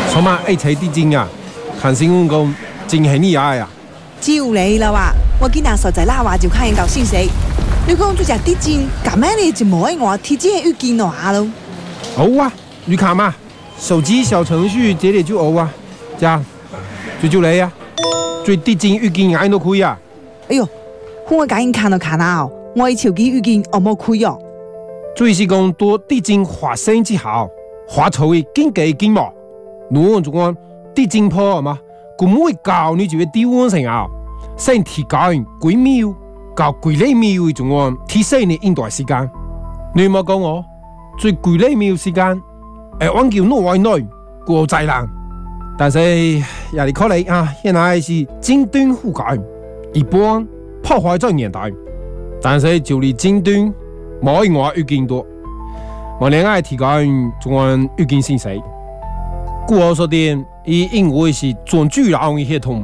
什么爱踩地精啊？看新闻讲真系厉害啊！ 只有你啦哇，我今日实在拉话就看人搞信息。你讲做只地精，咁样你就冇喺我提前预见落下咯。 好啊，你看嘛，手机小程序这里就有啊，这样就你啊，最地精预见眼都可以啊。 哎呦，我赶紧看到看啊！我嘅手机预见我冇开哦。 最是讲多地精发生之后，发出嘅紧急警报，如就讲地精破啊嘛，咁会教你就会低温成啊，先提高几秒。到几厘秒嘅仲按提醒你应对时间，你冇讲我最几厘秒时间，我叫挪位内过灾难，但是也係可能啊，現在是尖端覆蓋，一般破壞在年代，但是就你尖端冇我預見到，我另外提供仲按預見信息，故我所點，伊因為是全巨人嘅系統。